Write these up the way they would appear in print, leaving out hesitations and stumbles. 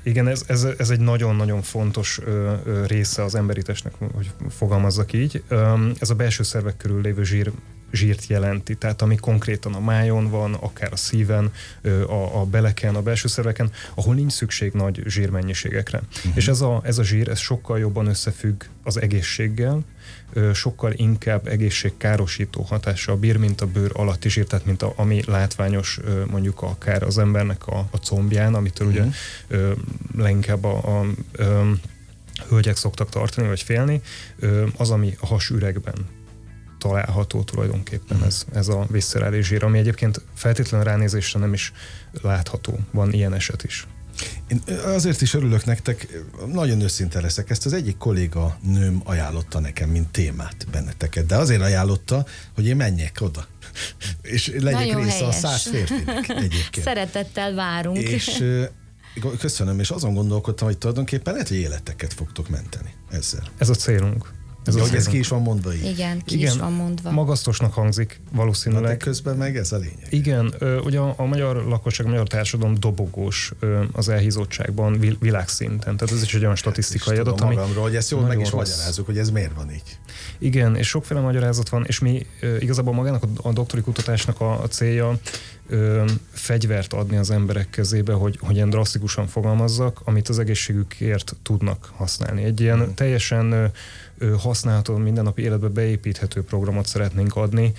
Igen, ez egy nagyon-nagyon fontos része az emberitesnek, hogy fogalmazzak így. Ez a belső szervek körül lévő zsírt jelenti, tehát ami konkrétan a májon van, akár a szíven, a beleken, a belső szerveken, ahol nincs szükség nagy zsírmennyiségekre. És ez a zsír, ez sokkal jobban összefügg az egészséggel, sokkal inkább egészségkárosító hatással bír, mint a bőr alatti zsír, tehát mint ami látványos mondjuk akár az embernek a combján, amitől ugye leginkább a hölgyek szoktak tartani, vagy félni, az, ami a hasüregben található tulajdonképpen ez a viszerális zsír, ami egyébként feltétlenül ránézésre nem is látható. Van ilyen eset is. Én azért is örülök nektek, nagyon őszinte leszek, ezt az egyik kolléga nőm ajánlotta nekem, mint témát benneteket, de azért ajánlotta, hogy én menjek oda. És legyek nagyon része helyes. a 100 férfinek egyébként. Szeretettel várunk. És köszönöm, és azon gondolkodtam, hogy tulajdonképpen lehet, hogy életeket fogtok menteni ezzel. Ez a célunk. Ez ki is van mondva így. Igen, ki is van mondva. Magasztosnak hangzik valószínűleg. De közben meg ez a lényeg. Igen, ugye a magyar lakosság, a magyar társadalom dobogós az elhízottságban világszinten. Tehát ez is egy olyan statisztikai adat, ami magamról, hogy ezt jól meg is magyarázzuk, hogy ez miért van így. Igen, és sokféle magyarázat van, és mi igazából magának a doktori kutatásnak a célja fegyvert adni az emberek kezébe, hogy ilyen drasztikusan fogalmazzak, amit az egészségükért tudnak használni. Egy ilyen teljesen használható, mindennapi életbe beépíthető programot szeretnénk adni,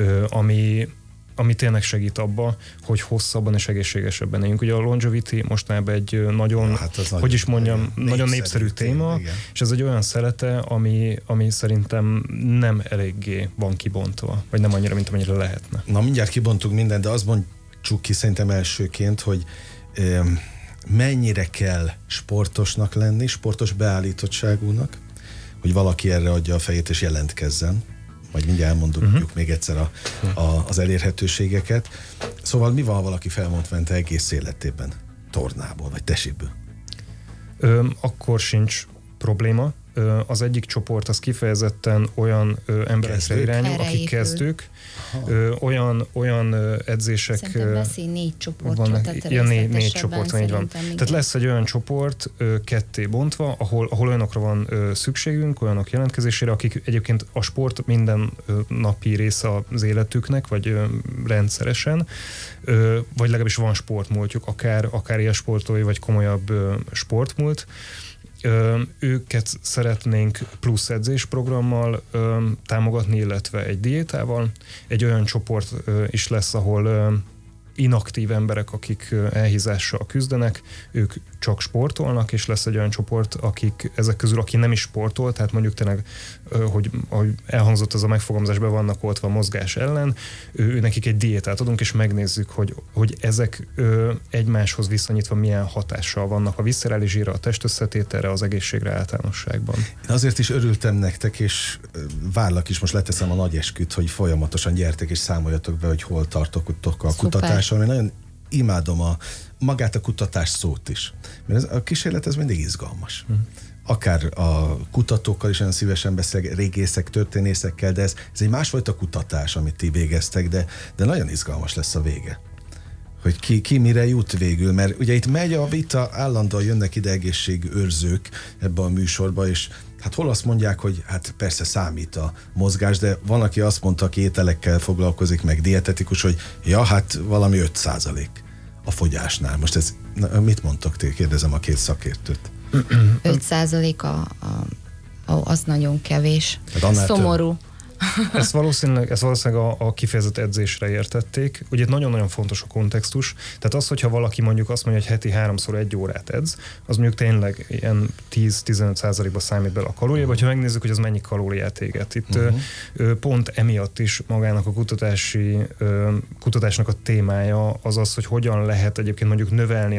ami tényleg segít abba, hogy hosszabban és egészségesebben éljünk. Ugye a longevity mostanában egy nagyon, hogy is mondjam, nagyon népszerű téma, igen. És ez egy olyan szelete, ami szerintem nem eléggé van kibontva, vagy nem annyira, mint amennyire lehetne. Na, mindjárt kibontunk mindent, de azt mondjuk ki szerintem elsőként, hogy mennyire kell sportosnak lenni, sportos beállítottságúnak, hogy valaki erre adja a fejét és jelentkezzen. Majd mindjárt elmondjuk még egyszer az elérhetőségeket. Szóval mi van, ha valaki felmond fent egész életében? Tornából, vagy tesiből? Akkor sincs probléma. Az egyik csoport az kifejezetten olyan emberekre irányul, akik kezdők, olyan edzések... Szerintem beszélj 4 csoportra. Vannak, ilyen 4 csoport van, így van. Tehát lesz egy olyan csoport ketté bontva, ahol olyanokra van szükségünk, olyanok jelentkezésére, akik egyébként a sport minden napi része az életüknek, vagy rendszeresen, vagy legalábbis van sportmúltjuk, akár ilyen sportolói, vagy komolyabb sportmúlt. Őket szeretnénk plusz edzésprogrammal támogatni, illetve egy diétával. Egy olyan csoport is lesz, ahol inaktív emberek, akik elhízással küzdenek, ők csak sportolnak, és lesz egy olyan csoport, akik ezek közül, aki nem is sportol, tehát mondjuk tényleg, hogy elhangzott az a megfogalmazás, be vannak oltva a mozgás ellen, nekik egy diétát adunk, és megnézzük, hogy ezek egymáshoz viszonyítva milyen hatással vannak a viszerális zsírra, a testösszetételre, az egészségre általánosságban. Én azért is örültem nektek, és várlak is, most leteszem a nagy esküt, hogy folyamatosan gyertek és számoljatok be, hogy hol tartotok a kutatáson. Én nagyon imádom magát a kutatás szót is. Mert a kísérlet ez mindig izgalmas. Akár a kutatókkal is olyan szívesen beszélek, régészek, történészekkel, de ez egy másfajta kutatás, amit ti végeztek, de nagyon izgalmas lesz a vége. Hogy ki mire jut végül, mert ugye itt megy a vita, állandóan jönnek ide egészségőrzők ebbe a műsorba, és hát hol azt mondják, hogy hát persze számít a mozgás, de van, aki azt mondta, aki ételekkel foglalkozik, meg dietetikus, hogy ja, hát valami 5% a fogyásnál. Most ez, mit mondtok ti? Kérdezem a két szakértőt. 5% az nagyon kevés. Hát szomorú. Ezt valószínűleg a kifejezett edzésre értették. Ugye itt nagyon-nagyon fontos a kontextus. Tehát az, hogyha valaki mondjuk azt mondja, hogy heti 3-szor 1 órát edz, az mondjuk tényleg ilyen 10-15%-ba számít bele a kalóriába, hogyha megnézzük, hogy az mennyi kalóriát éget. Itt pont emiatt is magának a kutatásnak a témája az az, hogy hogyan lehet egyébként mondjuk növelni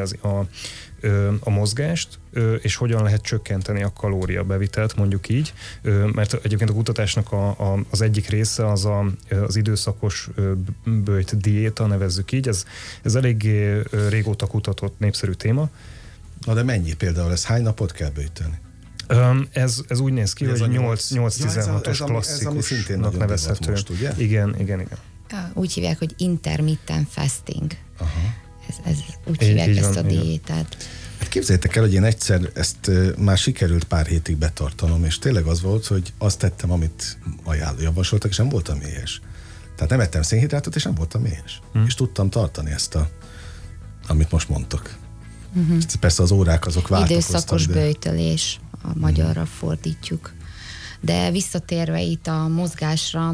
a mozgást, és hogyan lehet csökkenteni a kalóriabevitelt, mondjuk így, mert egyébként a kutatásnak az egyik része az időszakos böjt diéta, nevezzük így, ez eléggé régóta kutatott népszerű téma. Na de mennyi például? Ez hány napot kell böjtölni? Ez úgy néz ki, hogy 8-16-os klasszikusnak nevezhető. Most, ugye? Igen. Úgy hívják, hogy intermittent fasting. Aha. Ez úgy hívják ezt a diétát. Hát képzeljétek el, hogy én egyszer ezt már sikerült pár hétig betartanom, és tényleg az volt, hogy azt tettem, amit javasoltak, és nem voltam éhes. Tehát nem ettem szénhidrátot, és nem voltam éhes. És tudtam tartani ezt amit most mondtok. Persze az órák azok változtak. Időszakos böjtölés, a magyarra fordítjuk. De visszatérve itt a mozgásra,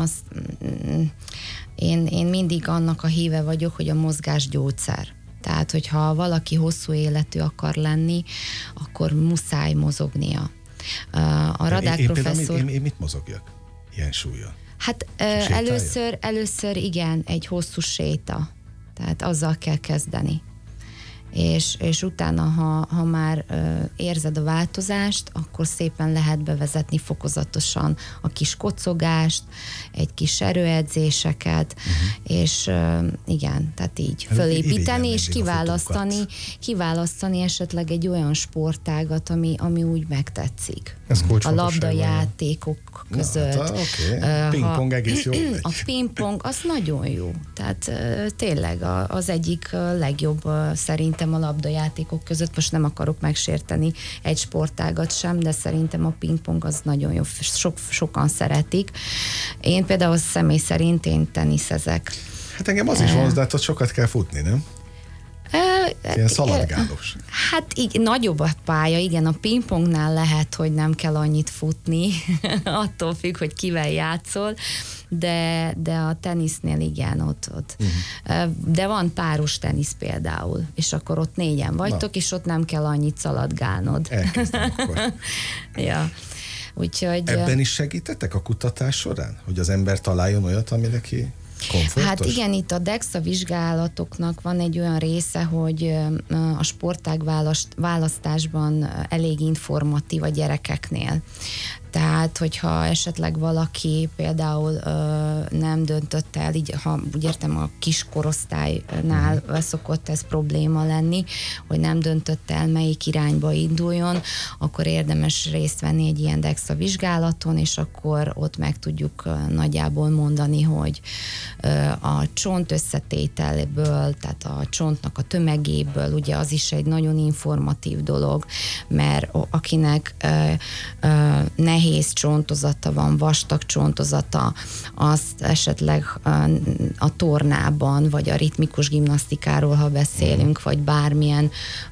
én mindig annak a híve vagyok, hogy a mozgás gyógyszer. Tehát, hogyha valaki hosszú életű akar lenni, akkor muszáj mozognia. A Radák professzor... Én mit mozogjak ilyen súllyal? Hát először igen, egy hosszú séta. Tehát azzal kell kezdeni. És utána, ha már érzed a változást, akkor szépen lehet bevezetni fokozatosan a kis kocogást, egy kis erőedzéseket, és igen, tehát így fölépíteni, és kiválasztani esetleg egy olyan sportágat, ami úgy megtetszik. A labdajátékok között. Okay. Pingpong egész jó. A pingpong, az nagyon jó. Tehát tényleg az egyik legjobb szerintem a labdajátékok között. Most nem akarok megsérteni egy sportágat sem, de szerintem a pingpong az nagyon jó. Sokan szeretik. Én például személy szerint teniszezek. Hát engem az is vonz, de hát ott sokat kell futni, nem? Ilyen szaladgálós. Hát nagyobb a pálya, igen, a pingpongnál lehet, hogy nem kell annyit futni, attól függ, hogy kivel játszol, de a tenisznél igen, ott. De van páros tenisz például, és akkor ott 4 vagytok, és ott nem kell annyit szaladgálnod. Elkezdem akkor. Ja. Úgyhogy, ebben is segítettek a kutatás során? Hogy az ember találjon olyat, ami neki komfortos? Hát igen, itt a DEXA vizsgálatoknak van egy olyan része, hogy a sportág választásban elég informatív a gyerekeknél. Tehát, hogyha esetleg valaki például nem döntött el, így, ha úgy értem, a kis korosztálynál szokott ez probléma lenni, hogy nem döntött el, melyik irányba induljon, akkor érdemes részt venni egy ilyen DEXA vizsgálaton, és akkor ott meg tudjuk nagyjából mondani, hogy a csont összetételből, tehát a csontnak a tömegéből, ugye az is egy nagyon informatív dolog, mert akinek nehéz csontozata van, vastag csontozata, azt esetleg a tornában, vagy a ritmikus gimnasztikáról, ha beszélünk, vagy bármilyen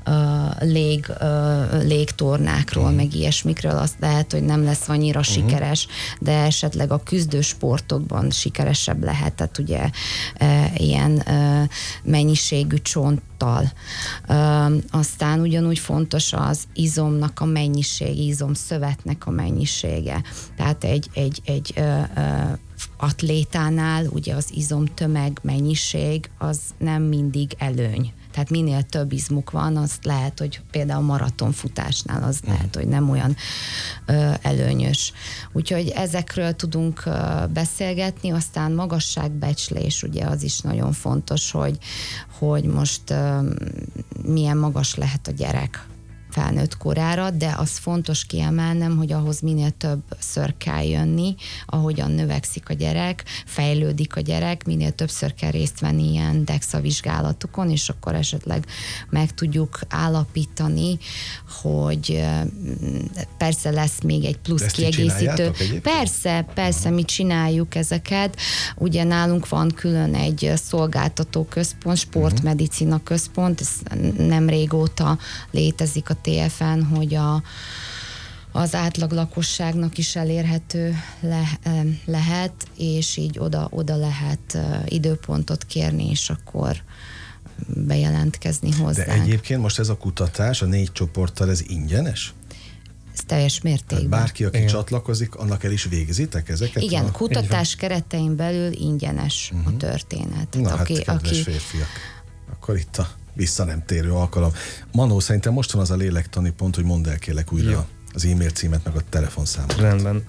légtornákról, meg ilyesmikről, azt lehet, hogy nem lesz annyira sikeres, de esetleg a küzdő sportokban sikeresebb lehet, tehát ugye ilyen mennyiségű csonttal. Aztán ugyanúgy fontos az izomnak a mennyiség, izomszövetnek a mennyisége. Tehát egy atlétánál ugye az izomtömeg mennyiség az nem mindig előny. Tehát minél több izmuk van, az lehet, hogy például maratonfutásnál az lehet, hogy nem olyan előnyös. Úgyhogy ezekről tudunk beszélgetni, aztán magasságbecslés, ugye az is nagyon fontos, hogy most milyen magas lehet a gyerek felnőtt korára, de az fontos kiemelnem, hogy ahhoz minél többször kell jönni, ahogyan növekszik a gyerek, fejlődik a gyerek, minél többször kell részt venni ilyen DEXA vizsgálatokon, és akkor esetleg meg tudjuk állapítani, hogy persze lesz még egy plusz kiegészítő. Persze, mi csináljuk ezeket. Ugye nálunk van külön egy szolgáltató központ, sportmedicina központ, ez nem régóta létezik a TFN, hogy az átlag lakosságnak is elérhető lehet, és így oda lehet időpontot kérni, és akkor bejelentkezni hozzá. De egyébként most ez a kutatás a 4 csoporttal, ez ingyenes? Ez teljes mértékben. Tehát bárki, aki csatlakozik, annak el is végzitek ezeket? Igen, kutatás keretein belül ingyenes a történet. Na hát, kedves férfiak, akkor itt a vissza nem térő alkalom. Manó, szerintem most van az a lélektani pont, hogy mondd el kérlek újra az e-mail címet, meg a telefonszámot. Rendben.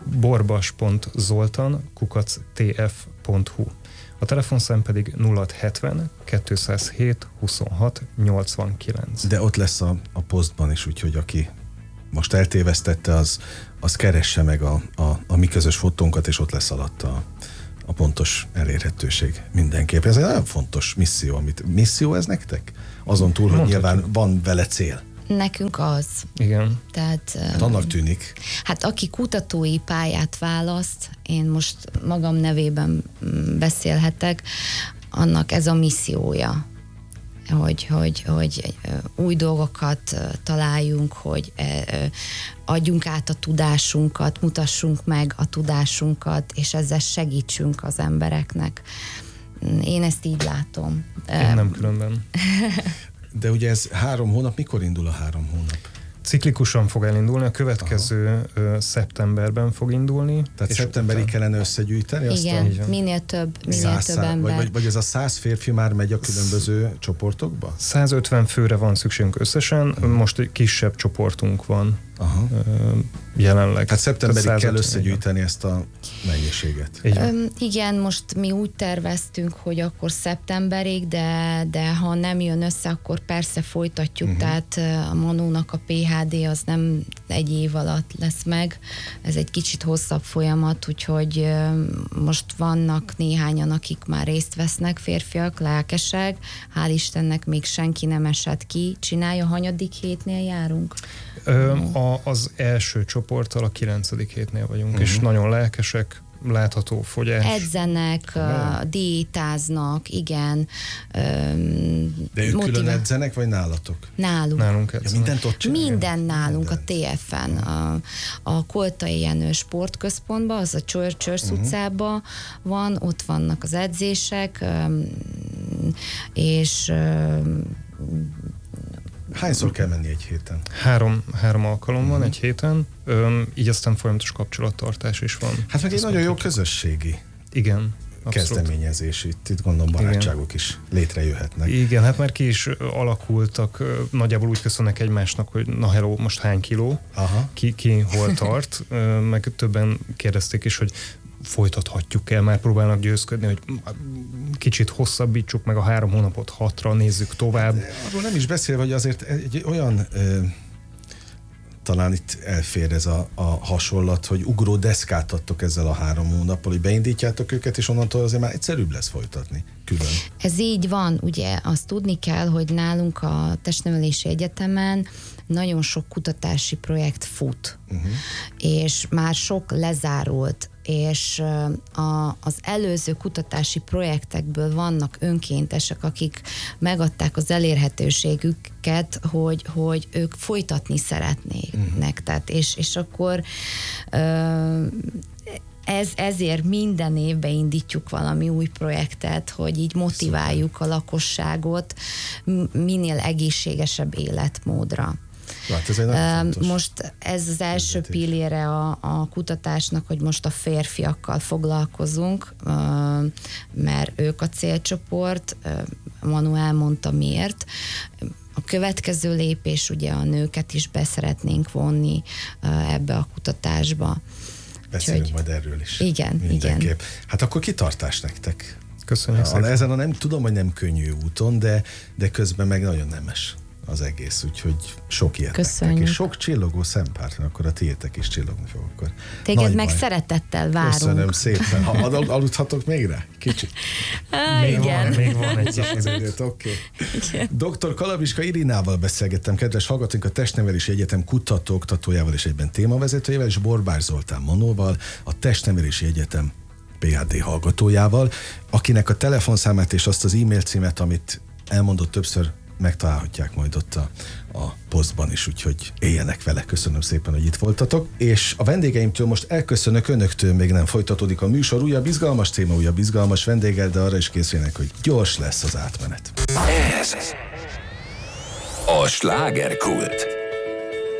borbas.zoltan@tf.hu. A telefonszám pedig 0670 207 26 89. De ott lesz a posztban is, úgyhogy aki most eltévesztette, az keresse meg a mi közös fotónkat, és ott lesz alatta a pontos elérhetőség mindenképp. Ez egy nagyon fontos misszió. Misszió ez nektek? Azon túl, hogy nyilván van vele cél. Nekünk az. Igen. Tehát, hát annak tűnik. Hát aki kutatói pályát választ, én most magam nevében beszélhetek, annak ez a missziója, hogy új dolgokat találjunk, hogy adjunk át a tudásunkat, mutassunk meg a tudásunkat, és ezzel segítsünk az embereknek. Én ezt így látom. Én nem különben. De ugye ez 3 hónap, mikor indul a 3 hónap? Ciklikusan fog elindulni, a következő szeptemberben fog indulni. Tehát szeptemberig kellene összegyűjteni? Igen, minél több ember. Vagy ez a 100 férfi már megy a különböző csoportokba? 150 főre van szükségünk összesen, most egy kisebb csoportunk van. Aha. Jelenleg. Hát szeptemberig kell összegyűjteni ezt a mennyiséget. Igen, most mi úgy terveztünk, hogy akkor szeptemberig, de ha nem jön össze, akkor persze folytatjuk, tehát a Manónak a PHD az nem 1 év alatt lesz meg, ez egy kicsit hosszabb folyamat, úgyhogy most vannak néhányan, akik már részt vesznek, férfiak, lelkesek, hál' Istennek még senki nem esett ki. Csinálja, hanyadik hétnél járunk? Az első csoporttal a 9. hétnél vagyunk, és nagyon lelkesek, látható fogyás. Edzenek, diétáznak, igen. De ők külön edzenek, vagy nálatok? Nálunk edzenek. Ja, mindent ott csinálják? Minden nálunk, a TFN, a Koltai Jenő sportközpontban, az a Csörsz utcában van, ott vannak az edzések, és hányszor kell menni egy héten? 3 alkalom van egy héten, így aztán folyamatos kapcsolattartás is van. Hát meg egy nagyon jó közösségi abszolút kezdeményezés itt gondolom barátságok is létrejöhetnek. Igen, hát már ki is alakultak, nagyjából úgy köszönnek egymásnak, hogy na hello, most hány kiló, ki hol tart, meg többen kérdezték is, hogy folytathatjuk el, már próbálnak győzködni, hogy kicsit hosszabbítsuk meg a 3 hónapot 6-ra, nézzük tovább. De arról nem is beszélve, hogy azért egy olyan talán itt elfér ez a hasonlat, hogy ugró deszkát adtok ezzel a 3 hónappal, hogy beindítjátok őket, és onnantól azért már egyszerűbb lesz folytatni külön. Ez így van, ugye azt tudni kell, hogy nálunk a Testnevelési Egyetemen nagyon sok kutatási projekt fut, és már sok lezárult, és az előző kutatási projektekből vannak önkéntesek, akik megadták az elérhetőségüket, hogy ők folytatni szeretnének. Tehát, és akkor ezért minden évben indítjuk valami új projektet, hogy így motiváljuk a lakosságot minél egészségesebb életmódra. Hát most ez az első pillére a kutatásnak, hogy most a férfiakkal foglalkozunk, mert ők a célcsoport, Manu elmondta miért. A következő lépés ugye a nőket is beszeretnénk vonni ebbe a kutatásba. Beszélünk majd erről is. Igen, mindenképp. Igen. Hát akkor kitartás nektek. Köszönjük szépen. Ezen tudom, hogy nem könnyű úton, de közben meg nagyon nemes az egész, úgyhogy sok ilyet nektek, és sok csillogó szempárton, akkor a tiétek is csillogni fog. Akkor téged meg szeretettel várunk. Köszönöm szépen. Aludhatok még rá? Kicsit? Még van egy kis Oké. Dr. Kalaviska Irinával beszélgettem, kedves hallgatóink, a Testnevelési Egyetem kutató-oktatójával és egyben témavezetőjével, és Borbály Zoltán Manóval, a Testnevelési Egyetem PhD hallgatójával, akinek a telefonszámát és azt az e-mail címet, amit elmondott többször, megtalálhatják majd ott a posztban is, úgyhogy éljenek vele. Köszönöm szépen, hogy itt voltatok. És a vendégeimtől most elköszönök, önöktől még nem folytatódik a műsor. Újabb izgalmas téma, újabb izgalmas vendéggel, de arra is készüljenek, hogy gyors lesz az átmenet. Ez a Slágerkult.